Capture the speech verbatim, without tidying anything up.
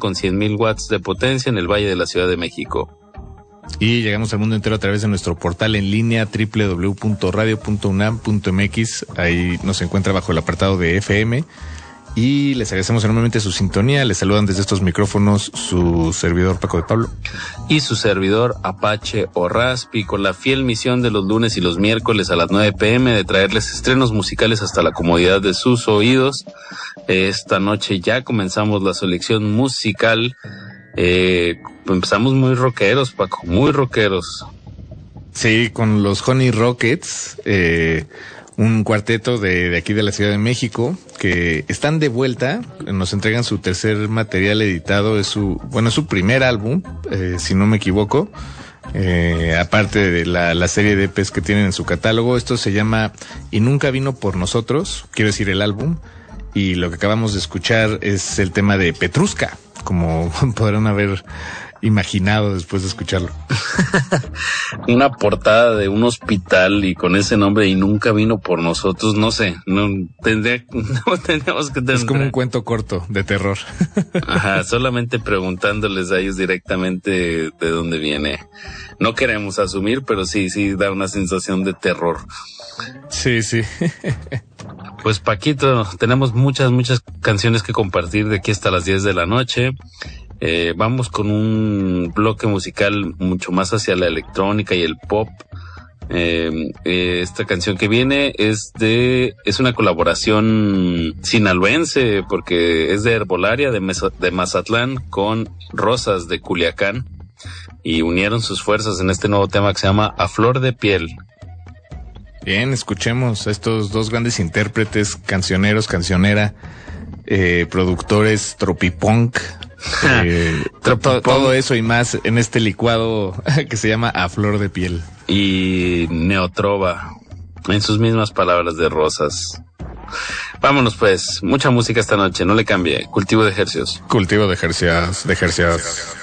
con cien mil watts de potencia en el Valle de la Ciudad de México. Y llegamos al mundo entero a través de nuestro portal en línea doble u doble u doble u punto radio punto unam punto m x. Ahí nos encuentra bajo el apartado de F M. Y les agradecemos enormemente su sintonía. Les saludan desde estos micrófonos su servidor Paco de Pablo. Y su servidor Apache o Raspi, con la fiel misión de los lunes y los miércoles a las nueve pm de traerles estrenos musicales hasta la comodidad de sus oídos. Esta noche ya comenzamos la selección musical. Eh, empezamos muy rockeros, Paco, muy rockeros. Sí, con los Honey Rockets, eh, un cuarteto de, de aquí de la Ciudad de México, que están de vuelta, nos entregan su tercer material editado, es su, bueno, es su primer álbum, eh, si no me equivoco, eh, aparte de la, la serie de E Pes que tienen en su catálogo. Esto se llama Y Nunca Vino por Nosotros, quiero decir el álbum, y lo que acabamos de escuchar es el tema de Petrushka, como podrán haber imaginado después de escucharlo. Una portada de un hospital y con ese nombre Y Nunca Vino por Nosotros, no sé, no tendría, no tendríamos que tener. Es como un cuento corto de terror. Ajá, solamente preguntándoles a ellos directamente de dónde viene. No queremos asumir, pero sí, sí da una sensación de terror. Sí, sí. Pues Paquito, tenemos muchas, muchas canciones que compartir de aquí hasta las diez de la noche. Eh, vamos con un bloque musical mucho más hacia la electrónica y el pop. Eh, eh, esta canción que viene es de, es una colaboración sinaloense, porque es de Herbolaria de, Mesa, de Mazatlán con Rosas de Culiacán, y unieron sus fuerzas en este nuevo tema que se llama A Flor de Piel. Bien, escuchemos a estos dos grandes intérpretes, cancioneros, cancionera, eh, productores, tropipunk, eh, to- todo eso y más en este licuado que se llama A Flor de Piel. Y neotrova, en sus mismas palabras de Rosas. Vámonos pues, mucha música esta noche, no le cambie. Cultivo de ejercicios. Cultivo de ejercicios, de ejercicios.